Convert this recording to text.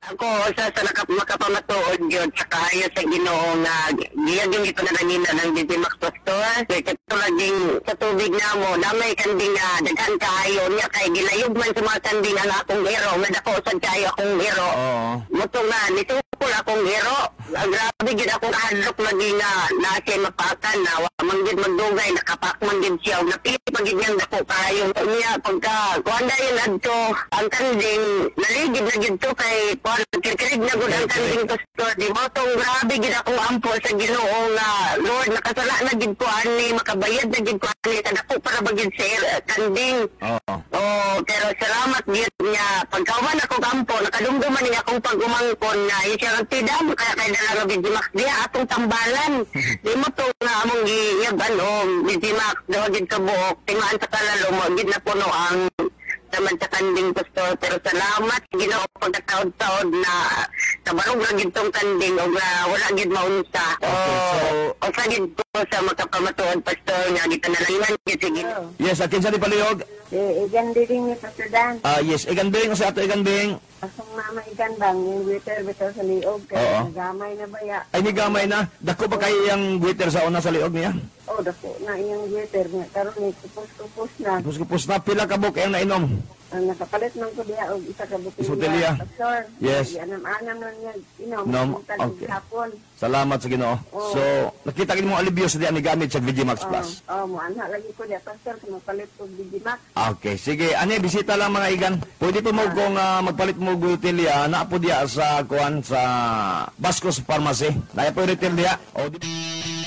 Ako sa makapamatuod yun sa kayo sa Ginoo nga diyan yung ipananina ng Digimax Pastor. Kaya katulaging sa tubig na mo, damay kanding nga daghan kayo niya kay gilayog man sa mga kanding ang akong hero. Madako sa kayo akong hero. Oo. Muto nga, nitukol akong hero. Grabe gid akong hadlok lagi nga nasa mapakan na manggid magdugay nakapak manggid siya napili pagid niyang dako kayo niya pagka kuanda yun adto ang kanding naligid na gid to kay kikirig na gud ang kanding pastor di mo tong grabe gid akong ampo sa Ginoo nga Lord nakasala na gid ko ani makabayad na gid ko ani kadako para bagid sa kanding. Oo. Oh, pero salamat gid niya pagkawan ako kampo nakadumduman niya akong pag-umangkon nga siya tidam kaya kay dala Digimax diya atong tambalan. Di mo to nga among giyaban Digimax daw gid ka buok timaan sa kalalo mo gid na puno ang taman sa kanding pastor pero salamat Ginoo pagkataod-taod na kabarog ra gid tong kanding og wala gid maunsa. O sa gid ko sa makapamatuod pastor nga gitanalayan gid sa Ginoo. Yes, akin sa di palihog. Igan din ni Pastor Dan. Yes, igan bing sa ato igan bing. Asong mama igan bang yung waiter bitaw sa liog Oo. kaya nagamay na ba ya? Ay ni gamay na. Dako ba kay yang waiter sa una sa liog niya? Oh, dako na iyang waiter nga karon ni kupos na. Kupos na pila ka buk ang nainom. Ang nakapalit man ko diya og isa ka Isa botelya. Pastor. Yes. Anam-anam lang niya inom Nom, kung okay. hapon. Salamat sa Ginoo. Oo. So, nakita gid mo alibyo sa diyan ni gamit sa Digimax Plus. Mo ana lagi ko diya Pastor kung mapalit ko Digimax. Okay, sige. Ani bisita lang mga igan. Pwede po mo kung magpalit mo gutilya na po diya sa kuan sa Bascos Pharmacy. Naya po retail diya. O di